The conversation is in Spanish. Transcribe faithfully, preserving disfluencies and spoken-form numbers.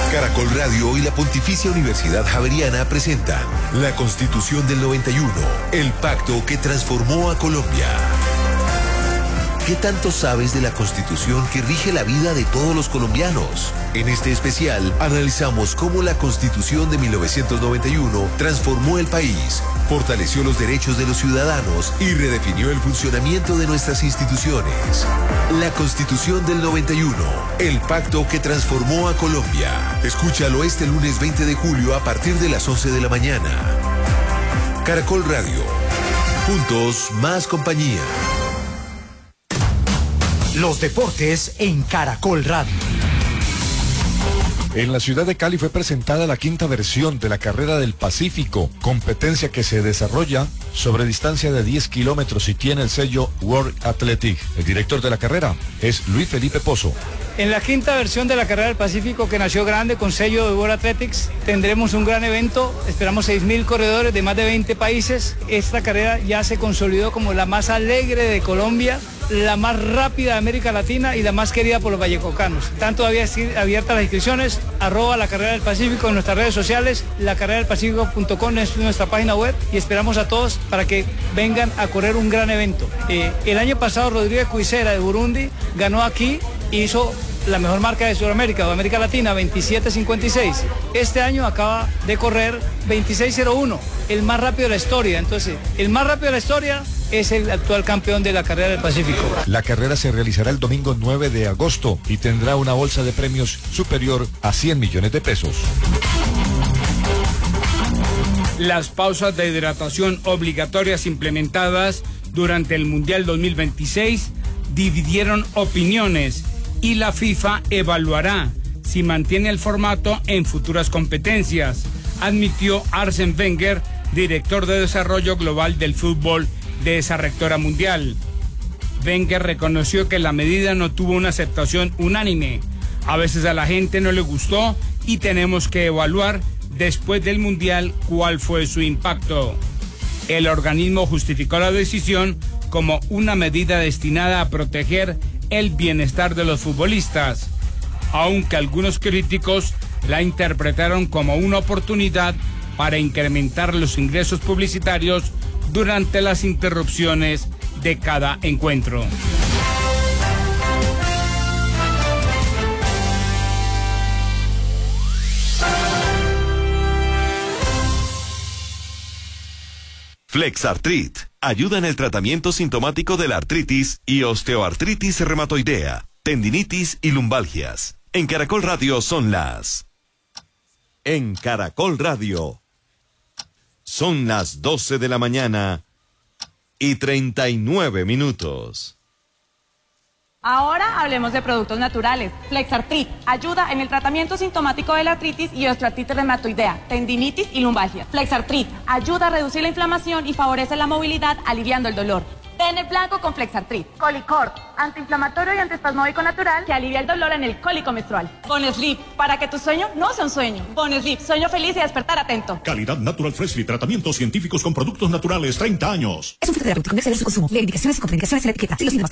Caracol Radio y la Pontificia Universidad Javeriana presentan la Constitución del noventa y uno, el pacto que transformó a Colombia. ¿Qué tanto sabes de la Constitución que rige la vida de todos los colombianos? En este especial analizamos cómo la Constitución de mil novecientos noventa y uno transformó el país, fortaleció los derechos de los ciudadanos y redefinió el funcionamiento de nuestras instituciones. La Constitución del noventa y uno, el pacto que transformó a Colombia. Escúchalo este lunes veinte de julio a partir de las once de la mañana. Caracol Radio. Juntos, más compañía. Los deportes en Caracol Radio. En la ciudad de Cali fue presentada la quinta versión de la Carrera del Pacífico, competencia que se desarrolla sobre distancia de diez kilómetros y tiene el sello World Athletic. El director de la carrera es Luis Felipe Pozo. En la quinta versión de la Carrera del Pacífico, que nació grande con sello de World Athletics, tendremos un gran evento. Esperamos seis mil corredores de más de veinte países. Esta carrera ya se consolidó como la más alegre de Colombia, la más rápida de América Latina y la más querida por los vallecocanos. Están todavía abiertas las inscripciones, arroba la Carrera del Pacífico en nuestras redes sociales, la carrera del pacífico punto com es nuestra página web y esperamos a todos para que vengan a correr un gran evento. Eh, el año pasado Rodríguez Cuisera de Burundi ganó aquí y hizo la mejor marca de Sudamérica o América Latina, veintisiete cincuenta y seis. Este año acaba de correr veintiséis cero uno, el más rápido de la historia. Entonces, el más rápido de la historia es el actual campeón de la Carrera del Pacífico. La carrera se realizará el domingo nueve de agosto y tendrá una bolsa de premios superior a cien millones de pesos. Las pausas de hidratación obligatorias implementadas durante el Mundial dos mil veintiséis dividieron opiniones y la FIFA evaluará si mantiene el formato en futuras competencias, admitió Arsène Wenger, director de desarrollo global del fútbol de esa rectora mundial. Wenger reconoció que la medida no tuvo una aceptación unánime. A veces a la gente no le gustó y tenemos que evaluar después del mundial cuál fue su impacto. El organismo justificó la decisión como una medida destinada a proteger el bienestar de los futbolistas, aunque algunos críticos la interpretaron como una oportunidad para incrementar los ingresos publicitarios durante las interrupciones de cada encuentro. Flexartrit ayuda en el tratamiento sintomático de la artritis y osteoartritis reumatoidea, tendinitis y lumbalgias. En Caracol Radio son las... En Caracol Radio son las doce de la mañana y treinta y nueve minutos. Ahora hablemos de productos naturales. Flexartrit ayuda en el tratamiento sintomático de la artritis y osteoartritis reumatoidea, tendinitis y lumbalgia. Flexartrit ayuda a reducir la inflamación y favorece la movilidad, aliviando el dolor. Ten el blanco con Flexartrit. Colicort, antiinflamatorio y antiespasmódico natural que alivia el dolor en el cólico menstrual. Bonesleep, para que tu sueño no sea un sueño. Bonesleep, sueño feliz y despertar atento. Calidad Natural Freshly, tratamientos científicos con productos naturales, treinta años. Es un fitoterapéutico, no exceder su consumo. Lee indicaciones y contraindicaciones en la etiqueta. Si los síntomas